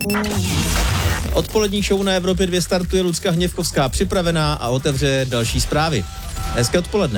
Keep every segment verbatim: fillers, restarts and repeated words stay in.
Odpolední show na Evropě dva startuje Lucka Hněvkovská připravená a otevře další zprávy. Hezké odpoledne.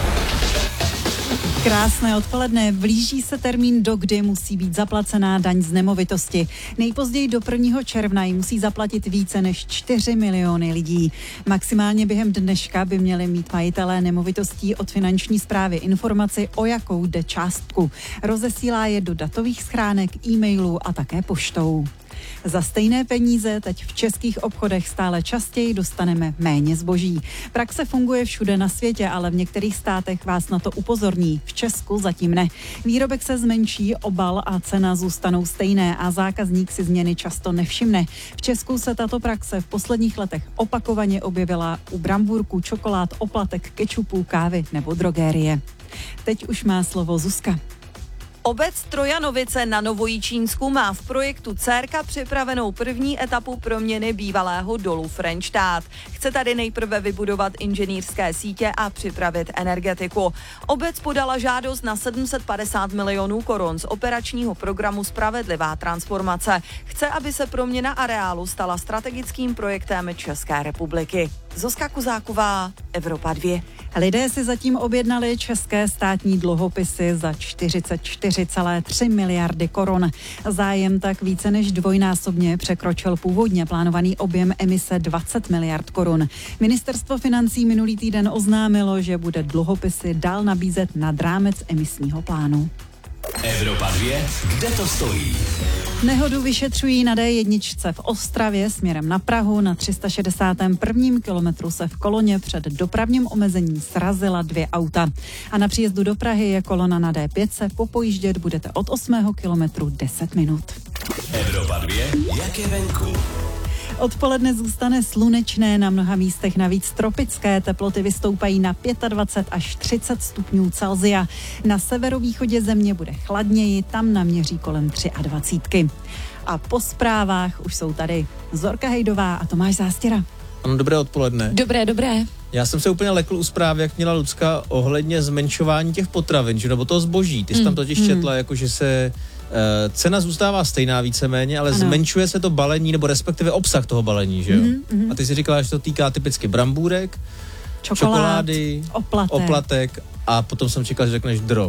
Krásné odpoledne. Blíží se termín, do kdy musí být zaplacená daň z nemovitosti. Nejpozději do prvního června ji musí zaplatit více než čtyři miliony lidí. Maximálně během dneška by měli mít majitelé nemovitostí od finanční správy informaci, o jakou jde částku. Rozesílá je do datových schránek, e-mailů a také poštou. Za stejné peníze teď v českých obchodech stále častěji dostaneme méně zboží. Praxe funguje všude na světě, ale v některých státech vás na to upozorní. V Česku zatím ne. Výrobek se zmenší, obal a cena zůstanou stejné a zákazník si změny často nevšimne. V Česku se tato praxe v posledních letech opakovaně objevila u brambůrků, čokolád, oplatek, kečupů, kávy nebo drogérie. Teď už má slovo Zuzka. Obec Trojanovice na Novojičínsku má v projektu Cérka připravenou první etapu proměny bývalého dolu Frenštát. Chce tady nejprve vybudovat inženýrské sítě a připravit energetiku. Obec podala žádost na sedm set padesát milionů korun z operačního programu Spravedlivá transformace. Chce, aby se proměna areálu stala strategickým projektem České republiky. Zuzka Kuzáková, Evropa dva. Lidé si zatím objednali české státní dluhopisy za čtyřicet čtyři celé tři miliardy korun. Zájem tak více než dvojnásobně překročil původně plánovaný objem emise dvacet miliard korun. Ministerstvo financí minulý týden oznámilo, že bude dluhopisy dál nabízet nad rámec emisního plánu. Evropa dva, kde to stojí? Nehodu vyšetřují na dé jedna v Ostravě směrem na Prahu. Na tři sta šedesátém prvním kilometru se v koloně před dopravním omezením srazila dvě auta. A na příjezdu do Prahy je kolona na dé pět, se popojíždět budete od osmého kilometru deset minut. Evropa dva, jak je venku? Odpoledne zůstane slunečné, na mnoha místech navíc tropické, teploty vystoupají na dvacet pět až třicet stupňů Celsia. Na severovýchodě země bude chladněji, tam naměří kolem dvacet tři. A po zprávách už jsou tady Zorka Hejdová a Tomáš Zástěra. Ano, dobré odpoledne. Dobré, dobré. Já jsem se úplně lekl u zprávy, jak měla Lucka ohledně zmenšování těch potravin, že nebo toho zboží. Ty jsi mm, tam totiž mm. četla, jako že se uh, cena zůstává stejná víceméně, ale ano. Zmenšuje se to balení, nebo respektive obsah toho balení, že jo? Mm, mm. A ty si říkala, že to týká typicky brambůrek, Čokolád, čokolády, oplatek. oplatek a potom jsem čekal, že řekneš drog.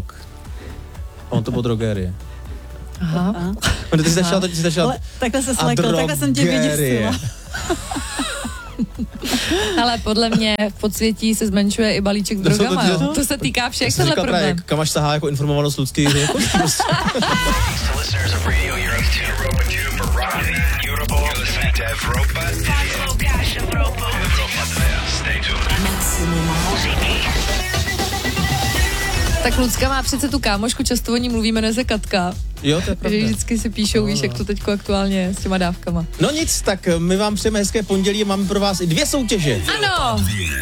On to bylo drogérie. Aha. Aha. Ty jsi začal, ty jsi začal. Ale takhle se slekl, takhle jsem tě vyděsila. Ale podle mě v podsvětí se zmenšuje i balíček s drogama, to, to, to, to se týká všech, tenhle problém. Právě, kam až sahá jako informovanost lidských. Tak Lucka má přece tu kámošku, často o ní mluvíme, jmenuje se Katka. Jo, to je pravda. Že vždycky si píšou, no, víš, jak to teďko aktuálně je s těma dávkama. No nic, tak my vám přejeme hezké pondělí a máme pro vás i dvě soutěže. Ano!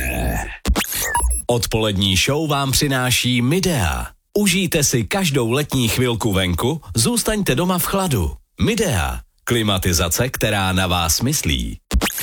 Odpolední show vám přináší Midea. Užijte si každou letní chvilku venku, zůstaňte doma v chladu. Midea. Klimatizace, která na vás myslí.